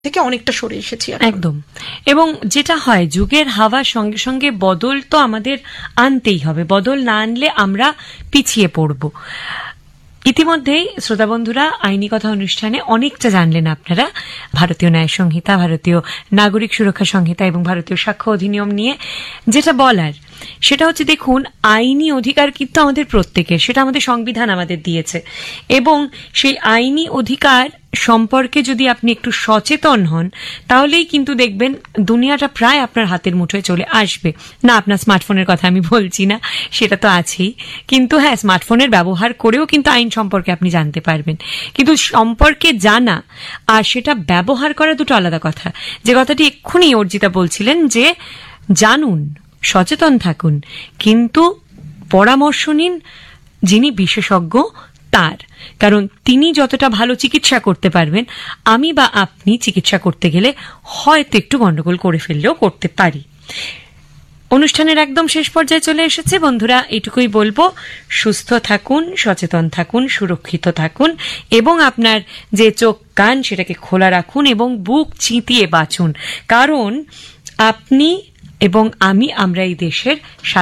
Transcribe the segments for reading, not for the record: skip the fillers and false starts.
থেকে অনেকটা সরে এসেছি একদম। এবং যেটা হয়, যুগের হাওয়ার সঙ্গে সঙ্গে বদল তো আমাদের আনতেই হবে, বদল না আনলে আমরা পিছিয়ে পড়ব। ইতিমধ্যেই শ্রোতা বন্ধুরা আইনি কথা অনুষ্ঠানে অনেকটা জানলেন আপনারা ভারতীয় ন্যায় সংহিতা, ভারতীয় নাগরিক সুরক্ষা সংহিতা এবং ভারতীয় সাক্ষ্য অধিনিয়ম নিয়ে। যেটা বলার সেটা হচ্ছে, দেখুন, আইনি অধিকার কিন্তু আমাদের প্রত্যেকের, সেটা আমাদের সংবিধান আমাদের দিয়েছে, এবং সেই আইনি অধিকার সম্পর্কে যদি আপনি একটু সচেতন হন তাহলেই কিন্তু দেখবেন দুনিয়াটা প্রায় আপনার হাতের মুঠোয় চলে আসবে। না, আপনার স্মার্টফোনের কথা আমি বলছি না, সেটা তো আছেই, কিন্তু হ্যাঁ, স্মার্টফোনের ব্যবহার করেও কিন্তু আইন সম্পর্কে আপনি জানতে পারবেন। কিন্তু সম্পর্কে জানা আর সেটা ব্যবহার করা দুটো আলাদা কথা। যে কথাটি এক্ষুনি অর্জিতা বলছিলেন, যে জানুন, সচেতন থাকুন, কিন্তু পরামর্শ নিন যিনি বিশেষজ্ঞ তার, কারণ তিনি যতটা ভালো চিকিৎসা করতে পারবেন, আমি বা আপনি চিকিৎসা করতে গেলে হয়তো একটু গন্ডগোল করে ফেললেও করতে পারি। অনুষ্ঠানের একদম শেষ পর্যায়ে চলে এসেছে বন্ধুরা, এটুকুই বলবো, সুস্থ থাকুন, সচেতন থাকুন, সুরক্ষিত থাকুন, এবং আপনার যে চোখ কান সেটাকে খোলা রাখুন এবং বুক চিতিয়ে বাঁচুন, কারণ আপনি এবং আমরা এই দেশের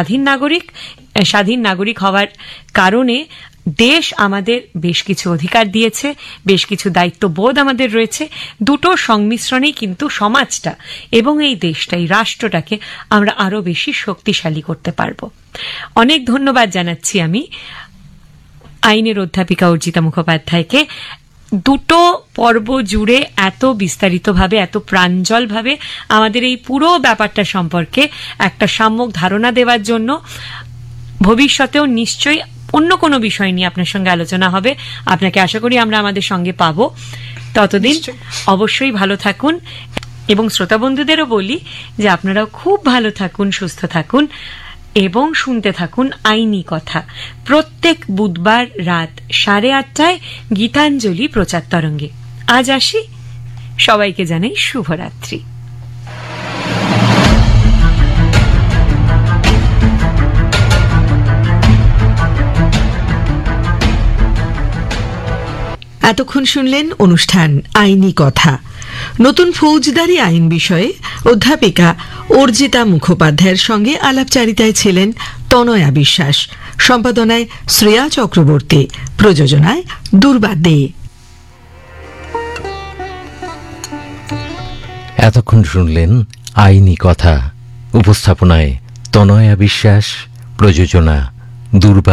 স্বাধীন নাগরিক হওয়ার কারণে দেশ আমাদের বেশ কিছু অধিকার দিয়েছে, বেশ কিছু দায়িত্ববোধ আমাদের রয়েছে। দুটো সংমিশ্রণেই কিন্তু সমাজটা এবং এই দেশটা, এই রাষ্ট্রটাকে আমরা আরো বেশি শক্তিশালী করতে পারবো। অনেক ধন্যবাদ জানাচ্ছি আমি আইনের অধ্যাপিকা অর্জিতা মুখোপাধ্যায়কে, দুটো পর্ব জুড়ে এত বিস্তারিতভাবে, এত প্রাঞ্জলভাবে আমাদের এই পুরো ব্যাপারটা সম্পর্কে একটা সম্যক ধারণা দেওয়ার জন্য। ভবিষ্যতেও নিশ্চয়ই অন্য কোনো বিষয় নিয়ে আপনার সঙ্গে আলোচনা হবে, আপনাকে আশা করি আমরা আমাদের সঙ্গে পাবো। ততদিন অবশ্যই ভালো থাকুন, এবং শ্রোতা বন্ধুদেরও বলি যে আপনারাও খুব ভালো থাকুন, সুস্থ থাকুন এবং শুনতে থাকুন আইনি কথা, প্রত্যেক বুধবার রাত 8:30 গীতাঞ্জলি প্রচার তরঙ্গে। আজ আসি, সবাইকে জানাই শুভরাত্রি। এতক্ষণ শুনলেন অনুষ্ঠান আইনি কথা। নতুন ফৌজদারি আইন বিষয়ে অধ্যাপিকা অর্জিতা মুখোপাধ্যায়ের সঙ্গে আলাপচারিতায় ছিলেন তনয়া বিশ্বাস, সম্পাদনায় শ্রেয়া চক্রবর্তী, প্রযোজনায় দুর্বা দে। এতক্ষণ শুনলেন আইনি কথা, উপস্থাপনায় তনয়া বিশ্বাস, প্রযোজনা দুর্বা।